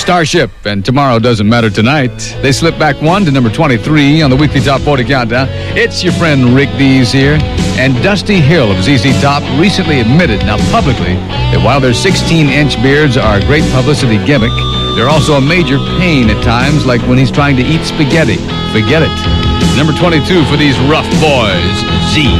Starship and Tomorrow Doesn't Matter Tonight. They slip back one to number 23 on the weekly Top 40 Countdown. It's your friend Rick Dees here. And Dusty Hill of ZZ Top recently admitted, now publicly, that while their 16-inch beards are a great publicity gimmick, they're also a major pain at times, like when he's trying to eat spaghetti. Forget it. Number 22 for these rough boys, Z.